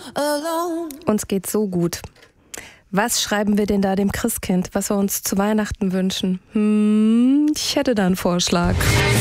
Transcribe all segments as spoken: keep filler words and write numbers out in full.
Uns geht's so gut. Was schreiben wir denn da dem Christkind, was wir uns zu Weihnachten wünschen? Hm, ich hätte da einen Vorschlag.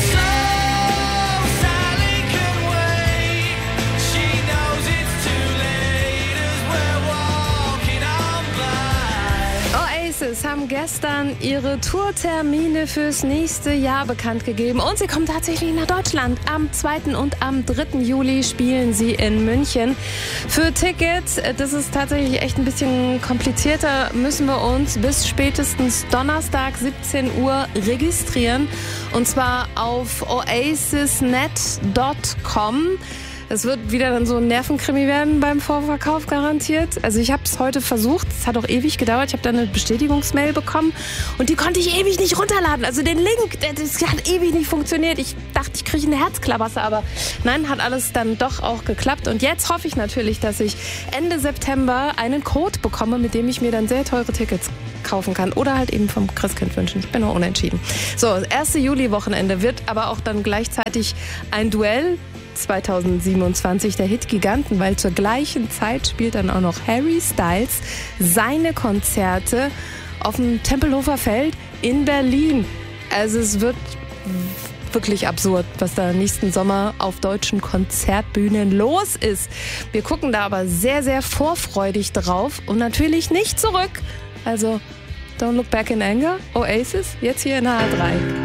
Oasis haben gestern ihre Tourtermine fürs nächste Jahr bekannt gegeben und sie kommen tatsächlich nach Deutschland. Am zweiten und am dritten Juli spielen sie in München. Für Tickets, das ist tatsächlich echt ein bisschen komplizierter, müssen wir uns bis spätestens Donnerstag siebzehn Uhr registrieren und zwar auf oasis punkt net punkt com. Es wird wieder dann so ein Nervenkrimi werden beim Vorverkauf garantiert. Also ich habe es heute versucht, es hat auch ewig gedauert. Ich habe dann eine Bestätigungsmail bekommen und die konnte ich ewig nicht runterladen. Also den Link, das hat ewig nicht funktioniert. Ich dachte, ich kriege eine Herzklabasse, aber nein, hat alles dann doch auch geklappt. Und jetzt hoffe ich natürlich, dass ich Ende September einen Code bekomme, mit dem ich mir dann sehr teure Tickets kaufen kann oder halt eben vom Christkind wünschen. Ich bin noch unentschieden. So, das erste Juli-Wochenende wird aber auch dann gleichzeitig ein Duell zweitausendsiebenundzwanzig der Hit Giganten, weil zur gleichen Zeit spielt dann auch noch Harry Styles seine Konzerte auf dem Tempelhofer Feld in Berlin. Also es wird wirklich absurd, was da nächsten Sommer auf deutschen Konzertbühnen los ist. Wir gucken da aber sehr, sehr vorfreudig drauf und natürlich nicht zurück. Also Don't Look Back in Anger, Oasis, jetzt hier in H drei.